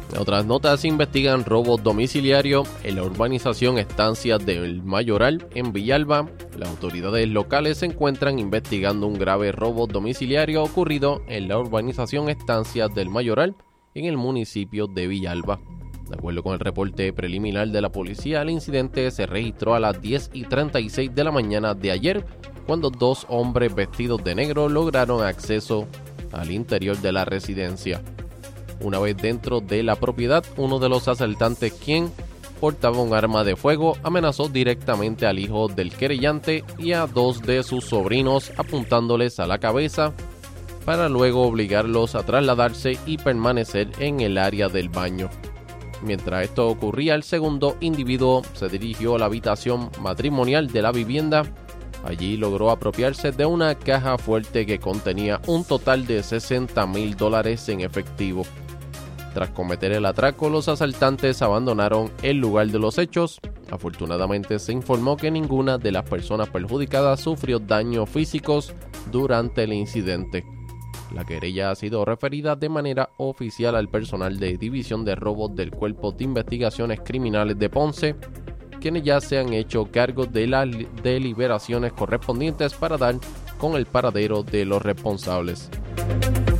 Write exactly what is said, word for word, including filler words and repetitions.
En otras notas, investigan robo domiciliario en la urbanización Estancias del Mayoral en Villalba. Las autoridades locales se encuentran investigando un grave robo domiciliario ocurrido en la urbanización Estancias del Mayoral en el municipio de Villalba. De acuerdo con el reporte preliminar de la policía, el incidente se registró a las diez y treinta y seis de la mañana de ayer, cuando dos hombres vestidos de negro lograron acceso al interior de la residencia. Una vez dentro de la propiedad, uno de los asaltantes, quien portaba un arma de fuego, amenazó directamente al hijo del querellante y a dos de sus sobrinos, apuntándoles a la cabeza para luego obligarlos a trasladarse y permanecer en el área del baño. Mientras esto ocurría, el segundo individuo se dirigió a la habitación matrimonial de la vivienda. Allí logró apropiarse de una caja fuerte que contenía un total de sesenta mil dólares en efectivo. Tras cometer el atraco, los asaltantes abandonaron el lugar de los hechos. Afortunadamente, se informó que ninguna de las personas perjudicadas sufrió daños físicos durante el incidente. La querella ha sido referida de manera oficial al personal de División de Robos del Cuerpo de Investigaciones Criminales de Ponce, quienes ya se han hecho cargo de las deliberaciones correspondientes para dar con el paradero de los responsables.